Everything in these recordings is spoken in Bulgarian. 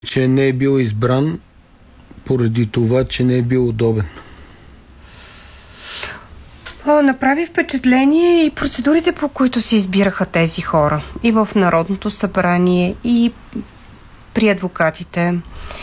че не е бил избран поради това, че не е бил удобен. Направи впечатление и процедурите, по които се избираха тези хора. И в Народното събрание, и при адвокатите.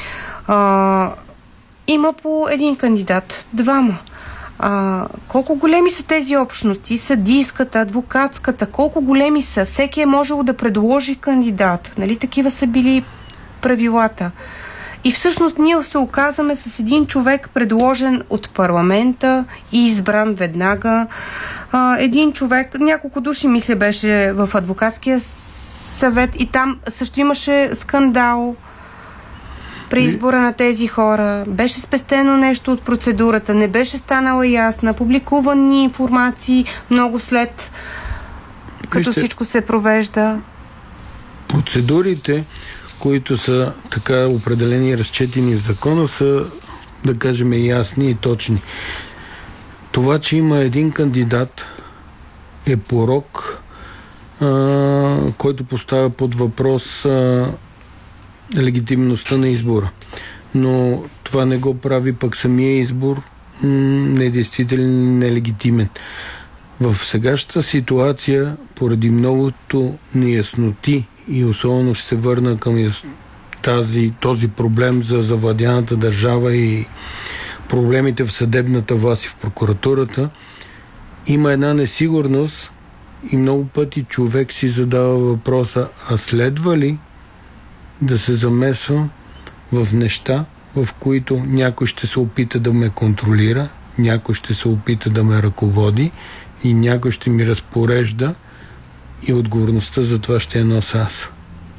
Има по един кандидат, двама. Колко големи са тези общности? Съдийската, адвокатската, колко големи са? Всеки е можело да предложи кандидат. Нали такива са били правилата? И всъщност ние се оказаме с един човек, предложен от парламента и избран веднага. Един човек, няколко души, мисля, беше в адвокатския съвет и там също имаше скандал при избора на тези хора. Беше спестено нещо от процедурата, не беше станала ясна, публикувани информации много след като всичко се провежда. Процедурите, които са така определени и разчетени в закона, са, да кажем, ясни и точни. Това, че има един кандидат, е порок, който поставя под въпрос легитимността на избора. Но това не го прави пък самия избор недействителен, нелегитимен. В сегашната ситуация, поради многото неясноти и особено ще се върна към този проблем за завладяната държава и проблемите в съдебната власт и в прокуратурата, има една несигурност и много пъти човек си задава въпроса: а следва ли да се замесвам в неща, в които някой ще се опита да ме контролира, някой ще се опита да ме ръководи и някой ще ми разпорежда и отговорността за това ще я нося аз?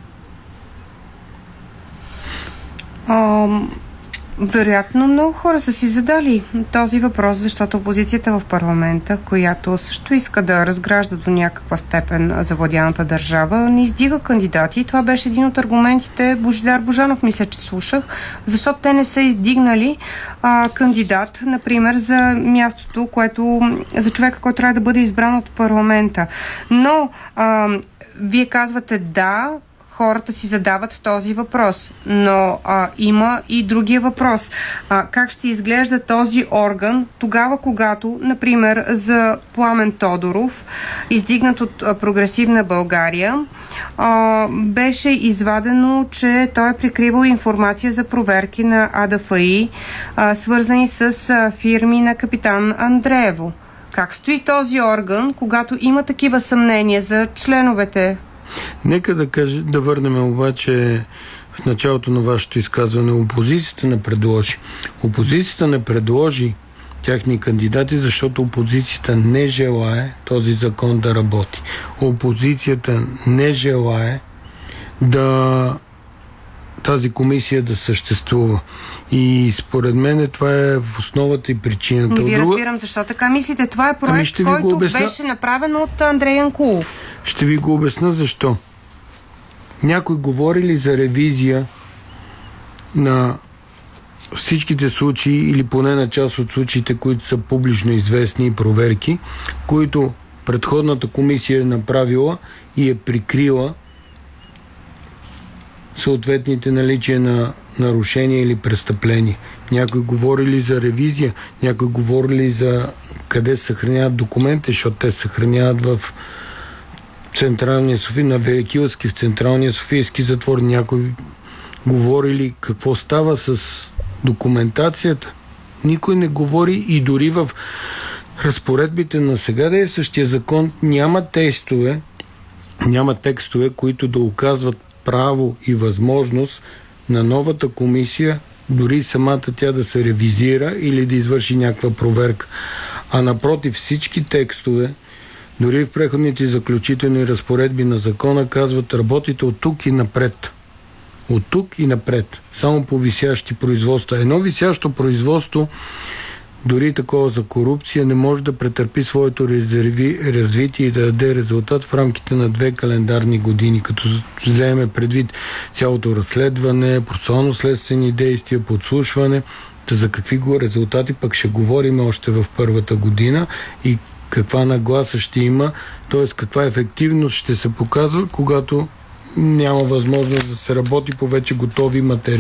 Вероятно много хора са си задали този въпрос, защото опозицията в парламента, която също иска да разгражда до някаква степен завладяната държава, не издига кандидати. И това беше един от аргументите. Божидар Божанов, мисля, че слушах, защото те не са издигнали кандидат, например, за мястото, за човека, който трябва да бъде избран от парламента. Но вие казвате да, хората си задават този въпрос. Но има и другия въпрос. Как ще изглежда този орган тогава, когато, например, за Пламен Тодоров, издигнат от Прогресивна България, беше извадено, че той е прикривал информация за проверки на АДФИ, свързани с фирми на капитан Андреево. Как стои този орган, когато има такива съмнения за членовете? Нека да върнем обаче в началото на вашето изказване. Опозицията не предложи. Опозицията не предложи тяхни кандидати, защото опозицията не желае този закон да работи. Опозицията не желае тази комисия да съществува. И според мен това е в основата и причината. Не ви разбирам защо така мислите. Това е проект, който беше направен от Андрей Янкулов. Ще ви го обясня защо. Някой говори ли за ревизия на всичките случаи или поне на част от случаите, които са публично известни и проверки, които предходната комисия е направила и е прикрила съответните наличия на нарушения или престъпления? Някой говори ли за ревизия? Някой говори ли за къде се съхраняват документи, защото те се съхраняват в Централния София, на Великилски, в Централния Софийски затвор? Някой говори ли какво става с документацията? Никой не говори и дори в разпоредбите на сега действащия закон няма текстове, които да указват право и възможност на новата комисия дори самата тя да се ревизира или да извърши някаква проверка. А напротив, всички текстове, дори в преходните и заключителни разпоредби на закона, казват: работите от тук и напред. От тук и напред. Само по висящи производства. Едно висящо производство, дори такова за корупция, не може да претърпи своето развитие и да даде резултат в рамките на 2 календарни години, като вземе предвид цялото разследване, процесуално-следствени действия, подслушване. За какви резултати пък ще говорим още в първата година и каква нагласа ще има, т.е. каква ефективност ще се показва, когато няма възможност да се работи по вече готови материали.